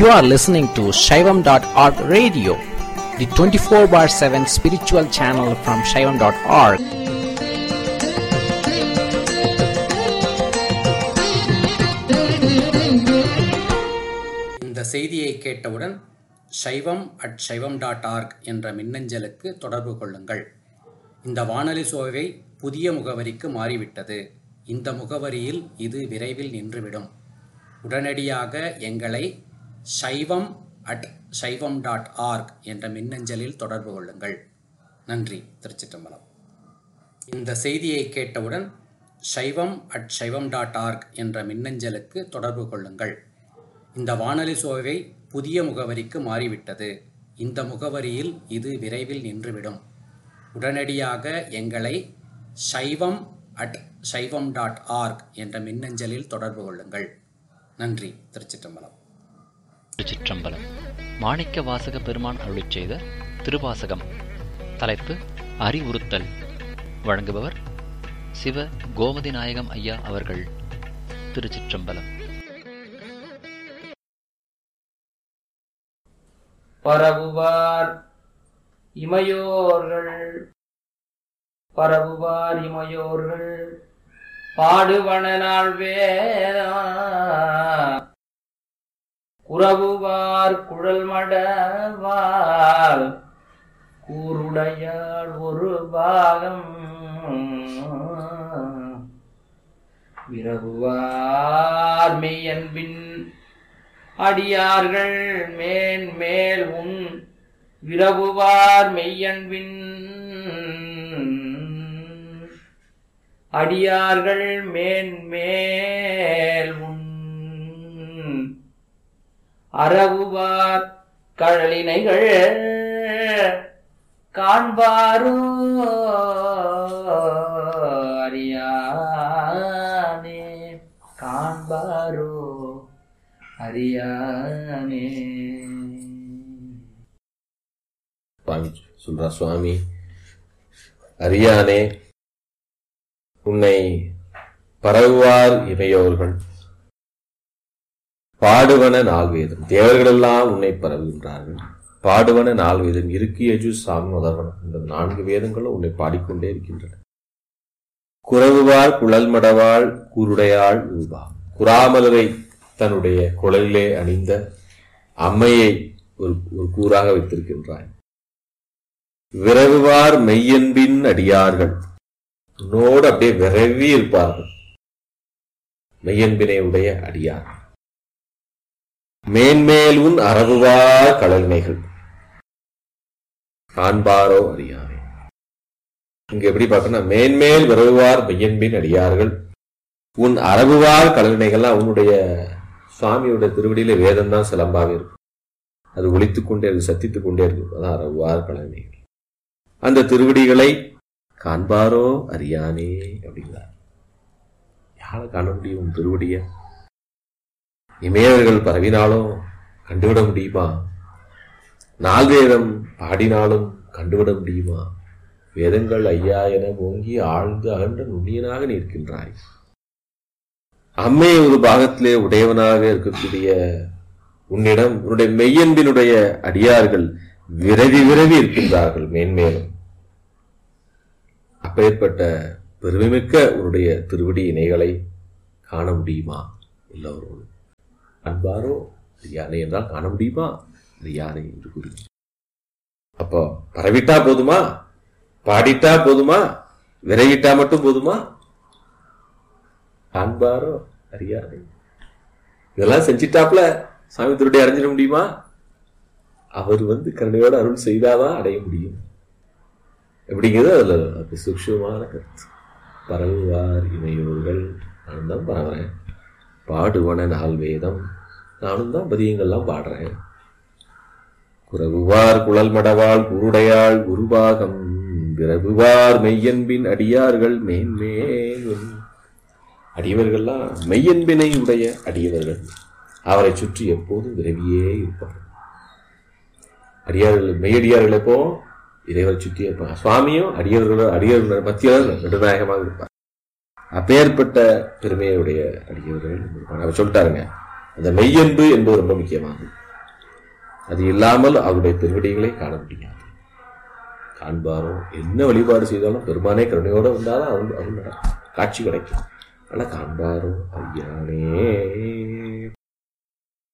You are listening to Shaivam.org radio, the 24/7 spiritual channel from Shaivam.org. இந்த செய்தியை கேட்டவுடன் shaivam@shaivam.org என்ற மின்னஞ்சலுக்கு தொடர்பு கொள்ளுங்கள். இந்த வானொலி சேவை புதிய முகவரிக்கு மாறிவிட்டது. இந்த முகவரியில் இது விரைவில் நின்றுவிடும். உடனடியாக எங்களை shaivam@shaivam.org என்ற மின்னஞ்சலில் தொடர்பு கொள்ளுங்கள். நன்றி. திருச்சிற்றம்பலம். இந்த செய்தியை கேட்டவுடன் shaivam@shaivam.org என்ற மின்னஞ்சலுக்கு தொடர்பு கொள்ளுங்கள். இந்த வானொலி சேவை புதிய முகவரிக்கு மாறிவிட்டது. இந்த முகவரியில் இது விரைவில் நின்றுவிடும். உடனடியாக எங்களை shaivam@shaivam.org என்ற மின்னஞ்சலில் தொடர்பு கொள்ளுங்கள். நன்றி. திருச்சிற்றம்பலம். திருச்சிற்றம்பலம். மாணிக்க வாசக பெருமான் அருளிச் செய்த திருவாசகம். தலைப்பு அறிவுறுத்தல். வழங்குபவர் சிவ கோமதி நாயகம் ஐயா அவர்கள். திருச்சிற்றம்பலம். பரவுவார் இமையோர்கள் பாடுவன நாள் வேதா குறவுவார் குழல் மடவாள் கூருடையாள் ஒரு பாகம் விரவுவார் மெய்யன்பின் அடியார்கள் மேன்மேல் உன் விரவுவார் மெய்யன்பின் அடியார்கள் மேன்மேல் உன் அறவுவார் கழலினைகள் காண்பாரோ அறியானே காண்பாரோ அறியானே. சொல்றா சுவாமி, அறியானே உன்னை பரவுவார் இமையோர்கள் பாடுவன நால்வேதம். தேவர்களெல்லாம் உன்னை பரவுகின்றார்கள். பாடுவன நால்வேதம் இருக்கு யஜு சாமி முதல்வனம். இந்த 4 வேதங்களும் உன்னை பாடிக்கொண்டே இருக்கின்றன. குறவுவார் குழல் மடவாள் கூருடையாள் உருவா. குறாமலரை தன்னுடைய குழலிலே அணிந்த அம்மையை ஒரு கூறாக வைத்திருக்கின்றாய். விரவுவார் மெய்யன்பின் அடியார்கள் உன்னோடு அப்படியே விரவி இருப்பார்கள். மெய்யன்பினை உடைய அடியார்கள். மேன்மேல் உன் அறவுவார் கழலினைகள் காண்பாரோ அறியானே. இங்க எப்படி பார்க்கணும், மேன்மேல் விரவுவார் மெய்யன்பின் அடியார்கள் உன் அறவுவார் கழலினைகள்லாம் உன்னுடைய சுவாமியோட திருவடியில வேதம் தான் சிலம்பாக இருக்கும். அது ஒலித்துக் கொண்டே இருக்கு, சத்தித்துக் கொண்டே இருக்கும். அதான் அறவுவார் கழலினைகள். அந்த திருவடிகளை காண்பாரோ அறியானே அப்படிங்கிறார். யாரை காண முடியும் திருவடிய? இமையவர்கள் பரவினாலும் கண்டுவிட முடியுமா? நால்வேதம் பாடினாலும் கண்டுவிட முடியுமா? வேதங்கள் ஐயா என ஓங்கி ஆழ்ந்து அகன்ற நுண்ணியனாக நிற்கின்றாய். அம்மை ஒரு பாகத்திலே உடையவனாக இருக்கக்கூடிய உன்னிடம் உன்னுடைய மெய்யன்பினுடைய அடியார்கள் விரவி விரவி இருக்கின்றார்கள் மேன்மேலும். அப்பேற்பட்ட பெருமைமிக்க உன்னுடைய திருவடி இணைகளை காண முடியுமா? எல்லோரோடும் அன்பாரோ அறியானே என்றால் காண முடியுமா? அறியானே என்று கூறி. அப்போ பரவிட்டா போதுமா? பாடிட்டா போதுமா? விரைவிட்டா மட்டும் போதுமா? காண்பாரோ அறியானே. இதெல்லாம் செஞ்சிட்டாப்ல சாமி திருடி அடைஞ்சிட முடியுமா? அவர் கருணையோட அருள் செய்தாதான் அடைய முடியும். எப்படிங்கிறது அதுல சூக்ஷ்மமான கருத்து. பரவுவார் இமையோர்கள் நானும் தான் பரவுறேன். பாடுவன நால்வேதம் நானும் தான் பதியங்கள்லாம் பாடுறேன். குறவுவார் குழல் மடவாள் குருடையாள் குருபாகம் விரவுவார் மெய்யன்பின் அடியார்கள் மேன்மேல். அடியவர்கள்லாம் மெய்யன்பினை உடைய அடியவர்கள். அவரை சுற்றி எப்போதும் விரவியே இருப்பார்கள். அடியார்கள் மெய்யடியார்கள் எப்போ இறைவரை சுற்றி இருப்பாங்க. சுவாமியும் அடியவர்கள் மத்தியில் நடுநாயகமாக இருப்பார். அப்பேற்பட்ட பெருமையுடைய அடியவர்கள் அவர் சொல்லிட்டாருங்க. அந்த மெய்யன்பு என்பது ரொம்ப முக்கியமானது. அது இல்லாமல் அவருடைய திருவடிகளை காண முடியாது. காண்பாரோ, என்ன வழிபாடு செய்தாலும் பெருமானே கருணையோட வந்தாலும் அவன் காட்சி கிடைக்கும். ஆனா காண்பாரோ ஐயானே